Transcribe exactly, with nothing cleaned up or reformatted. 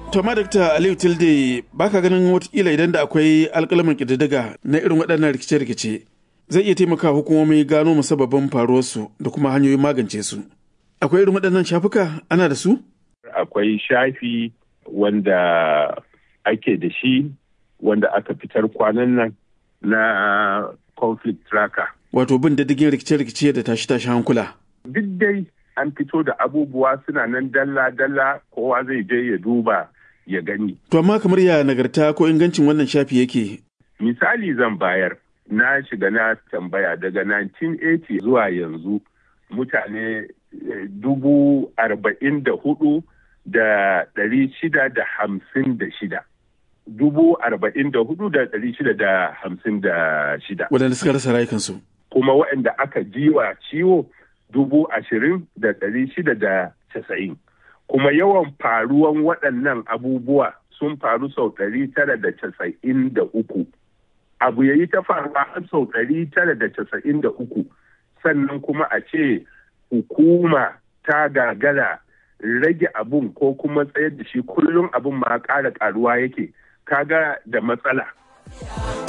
To ma Dakta Aliyu Tilde baka ganin watakila idan da akwai alƙalamin ƙididdiga na irin waɗannan rikice-rikice zai iya taimaka hukumomi gano musabbabin faruwarsu da kuma hanyoyin magance su. Akwai irin waɗannan shafuka ana da su? Akwai shafi wanda ake da shi wanda aka fitar kwanan nan na conflict tracker. Wato bin diddigin rikice-rikice da tashi-tashi hankula. Duk dai an fito da abubuwa suna nan dalla-dalla kowa zai je ya duba ya gani. To amma kamar ya nagarta ko ingancin wannan shafi yake? Misali zan bayar, na shiga na tambaya daga nineteen eighty zuwa yanzu mutane dubu arba'in da hudu da ɗari shida da hamsin da shida. Dubu arba'in da hudu da ɗari shida da hamsin da shida. Waɗanda suka rasa rayukansu. Kuma waɗanda aka jiwa ciwo dubu ashirin da ɗari shida da casa'in. Kuma yawan faruwan waɗannan abubuwa sun faru sau ɗari tara da casa'in da uku. Abu ya yi ta faruwa har sau ɗari tara da casa'in da uku. Sannan kuma a ce hukuma ta gagara rage abun ko kuma tsayar da shi kullum abun ma ƙara ƙaruwa yake. Kaga da matsala.